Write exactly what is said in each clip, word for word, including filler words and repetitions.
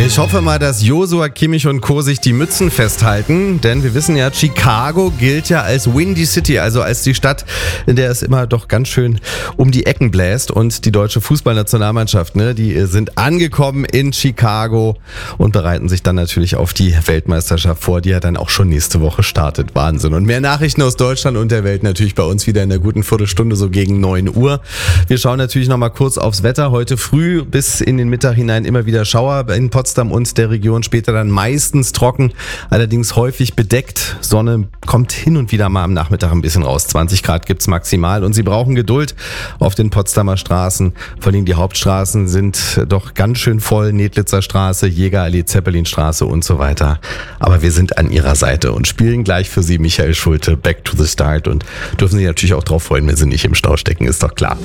Ich hoffe mal, dass Joshua Kimmich und Co. sich die Mützen festhalten, denn wir wissen ja, Chicago gilt ja als Windy City, also als die Stadt, in der es immer doch ganz schön um die Ecken bläst. Und die deutsche Fußballnationalmannschaft, ne, die sind angekommen in Chicago und bereiten sich dann natürlich auf die Weltmeisterschaft vor, die ja dann auch schon nächste Woche startet. Wahnsinn. Und mehr Nachrichten aus Deutschland und der Welt natürlich bei uns wieder in der guten Viertelstunde, so gegen neun Uhr. Wir schauen natürlich noch mal kurz aufs Wetter. Heute früh bis in den Mittag hinein immer wieder Schauer in Potsdam und der Region, später dann meistens trocken, allerdings häufig bedeckt. Sonne kommt hin und wieder mal am Nachmittag ein bisschen raus. zwanzig Grad gibt's maximal und Sie brauchen Geduld auf den Potsdamer Straßen. Vor allem die Hauptstraßen sind doch ganz schön voll. Nedlitzer Straße, Jägerallee, Zeppelinstraße und so weiter. Aber wir sind an Ihrer Seite und spielen gleich für Sie Michael Schulte, Back to the Start, und dürfen sich natürlich auch drauf freuen, wenn Sie nicht im Stau stecken, ist doch klar.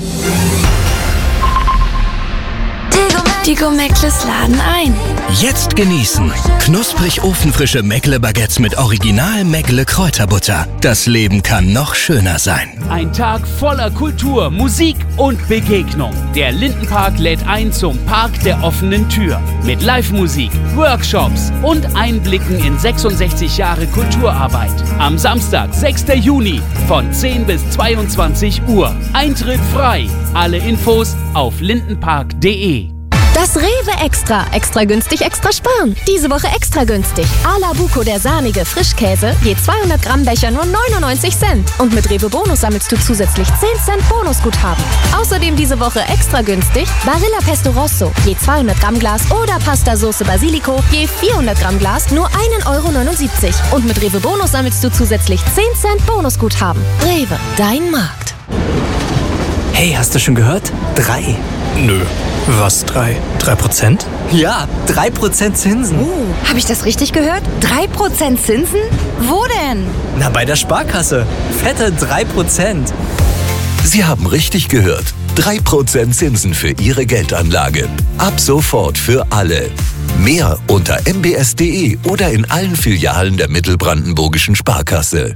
Die Go-Meckles laden ein. Jetzt genießen. Knusprig ofenfrische Meckle-Baguettes mit Original Meckle-Kräuterbutter. Das Leben kann noch schöner sein. Ein Tag voller Kultur, Musik und Begegnung. Der Lindenpark lädt ein zum Park der offenen Tür. Mit Live-Musik, Workshops und Einblicken in sechsundsechzig Jahre Kulturarbeit. Am Samstag, sechster Juni von zehn bis zweiundzwanzig Uhr. Eintritt frei. Alle Infos auf lindenpark punkt de. Das Rewe Extra. Extra günstig, extra sparen. Diese Woche extra günstig. A-la Buco, der sahnige Frischkäse, je zweihundert Gramm Becher nur neunundneunzig Cent. Und mit Rewe Bonus sammelst du zusätzlich zehn Cent Bonusguthaben. Außerdem diese Woche extra günstig Barilla Pesto Rosso, je zweihundert Gramm Glas, oder Pasta Sauce Basilico, je vierhundert Gramm Glas, nur ein Euro neunundsiebzig. Und mit Rewe Bonus sammelst du zusätzlich zehn Cent Bonusguthaben. Rewe, dein Markt. Hey, hast du schon gehört? Drei. Nö. Was, drei? Drei Prozent? Ja, drei Prozent Zinsen. Oh, habe ich das richtig gehört? Drei Prozent Zinsen? Wo denn? Na, bei der Sparkasse. Fette drei Prozent. Sie haben richtig gehört. drei Prozent Zinsen für Ihre Geldanlage. Ab sofort für alle. Mehr unter m b s punkt de oder in allen Filialen der Mittelbrandenburgischen Sparkasse.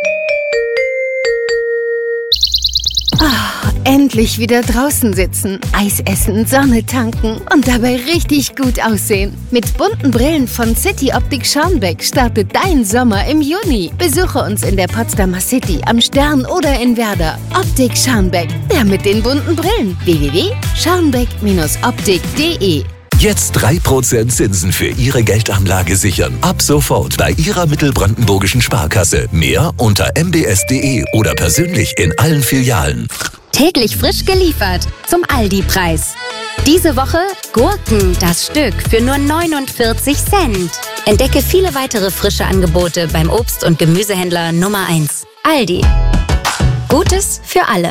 Oh, endlich wieder draußen sitzen, Eis essen, Sonne tanken und dabei richtig gut aussehen. Mit bunten Brillen von City Optik Scharnbeck startet dein Sommer im Juni. Besuche uns in der Potsdamer City, am Stern oder in Werder. Optik Scharnbeck, der mit den bunten Brillen. w w w punkt scharnbeck optik punkt de. Jetzt drei Prozent Zinsen für Ihre Geldanlage sichern. Ab sofort bei Ihrer Mittelbrandenburgischen Sparkasse. Mehr unter m b s punkt de oder persönlich in allen Filialen. Täglich frisch geliefert zum Aldi-Preis. Diese Woche Gurken, das Stück, für nur neunundvierzig Cent. Entdecke viele weitere frische Angebote beim Obst- und Gemüsehändler Nummer eins. Aldi. Gutes für alle.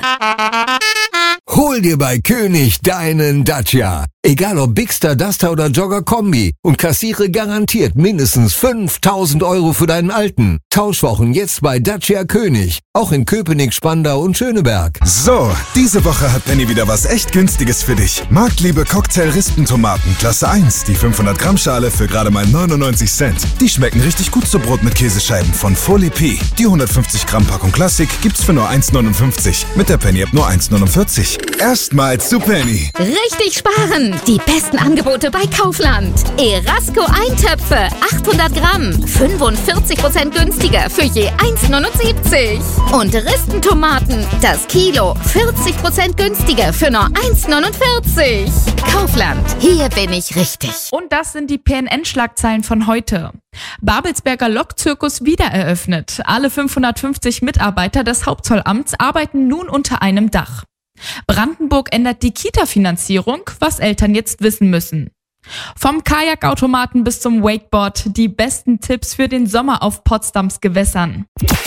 Hol dir bei König deinen Dacia. Egal ob Bigster, Duster oder Jogger Kombi, und kassiere garantiert mindestens fünftausend Euro für deinen alten. Tauschwochen jetzt bei Dacia König. Auch in Köpenick, Spandau und Schöneberg. So, diese Woche hat Penny wieder was echt Günstiges für dich. Marktliebe Cocktail-Rispentomaten Klasse eins. Die fünfhundert Gramm Schale für gerade mal neunundneunzig Cent. Die schmecken richtig gut zu Brot mit Käsescheiben von Folie P. Die hundertfünfzig Gramm Packung Klassik gibt's für nur eins neunundfünfzig. Mit der Penny-App nur eins neunundvierzig. Erstmals zu Penny. Richtig sparen! Die besten Angebote bei Kaufland. Erasco Eintöpfe, achthundert Gramm, fünfundvierzig Prozent günstiger für je eins neunundsiebzig. Und Ristentomaten, das Kilo, vierzig Prozent günstiger für nur eins neunundvierzig. Kaufland, hier bin ich richtig. Und das sind die P N N-Schlagzeilen von heute. Babelsberger Lokzirkus wiedereröffnet. Alle fünfhundertfünfzig Mitarbeiter des Hauptzollamts arbeiten nun unter einem Dach. Brandenburg ändert die Kita-Finanzierung, was Eltern jetzt wissen müssen. Vom Kajakautomaten bis zum Wakeboard, die besten Tipps für den Sommer auf Potsdams Gewässern.